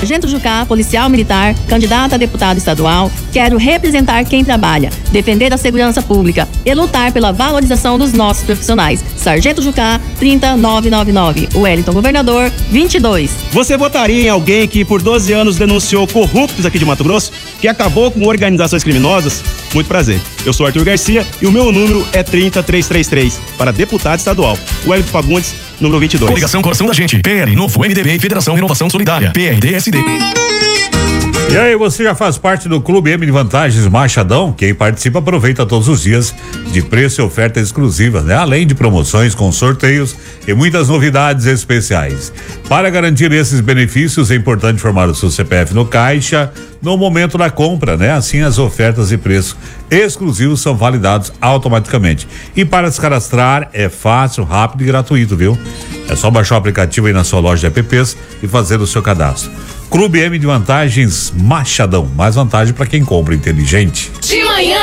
Sargento Jucá, policial militar, candidata a deputado estadual, quero representar quem trabalha, defender a segurança pública e lutar pela valorização dos nossos profissionais. Sargento Jucá, 30999. Wellington Governador, 22. Você votaria em alguém que por 12 anos denunciou corruptos aqui de Mato Grosso, que acabou com organizações criminosas? Muito prazer. Eu sou Arthur Garcia e o meu número é 30333 para deputado estadual. Wellington Fagundes, número 22. Coligação Coração da Gente, PL, Novo, MDB e Federação Renovação Solidária, PRDSD. E aí, você já faz parte do Clube M de Vantagens Machadão? Quem participa aproveita todos os dias de preço e oferta exclusivas, né? Além de promoções com sorteios e muitas novidades especiais. Para garantir esses benefícios, é importante formar o seu CPF no caixa no momento da compra, né? Assim, as ofertas e preços exclusivos são validados automaticamente. E para se cadastrar é fácil, rápido e gratuito, viu? É só baixar o aplicativo aí na sua loja de apps e fazer o seu cadastro. Clube M de Vantagens Machadão. Mais vantagem para quem compra inteligente. De manhã.